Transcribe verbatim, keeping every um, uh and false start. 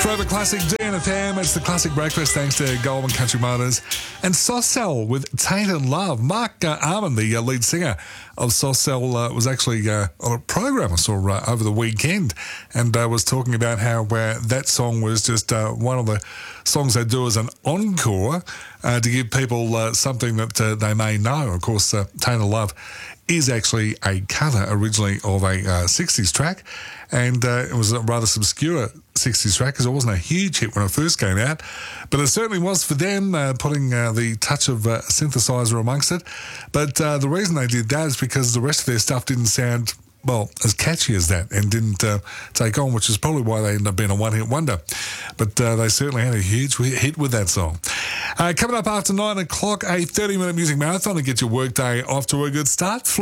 Forever Classic D N F M. It's the Classic Breakfast thanks to Goldman Country Motors. And Saucell with Tainted Love. Mark uh, Armand, the uh, lead singer of Saucell, uh, was actually uh, on a program I saw uh, over the weekend and uh, was talking about how uh, that song was just uh, one of the songs they do as an encore uh, to give people uh, something that uh, they may know. Of course, uh, Tainted Love is actually a cover originally of a uh, sixties track, and uh, it was a rather obscure sixties track because it wasn't a huge hit when it first came out, but it certainly was for them, uh, putting uh, the touch of uh, synthesizer amongst it. But uh, the reason they did that is because the rest of their stuff didn't sound, well, as catchy as that and didn't uh, take on, which is probably why they ended up being a one-hit wonder. But uh, they certainly had a huge hit with that song. Uh, coming up after nine o'clock, a thirty-minute music marathon to get your workday off to a good start.